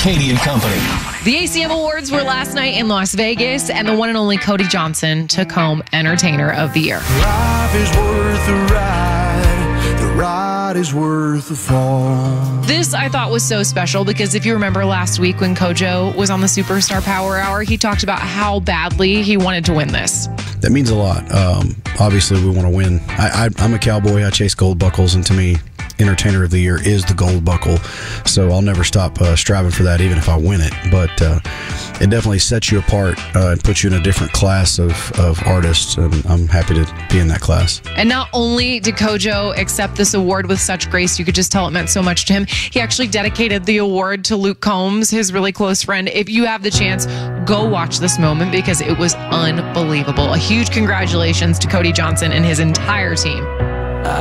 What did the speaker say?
Katie and Company. The ACM Awards were last night in Las Vegas, and the one and only Cody Johnson took home Entertainer of the Year. Life is worth the ride. The ride is worth the fall. This I thought was so special because if you remember last week when Kojo was on the Superstar Power Hour, he talked about how badly he wanted to win this. That means a lot. Obviously, we want to win. I'm a cowboy. I chase gold buckles, and to me, Entertainer of the Year is the gold buckle. So I'll never stop striving for that, even if I win it. But it definitely sets you apart and puts you in a different class of artists, and I'm happy to be in that class. And not only did Kojo accept this award with such grace, you could just tell it meant so much to him. He actually dedicated the award to Luke Combs, his really close friend. If you have the chance, go watch this moment because it was unbelievable. A huge congratulations to Cody Johnson and his entire team.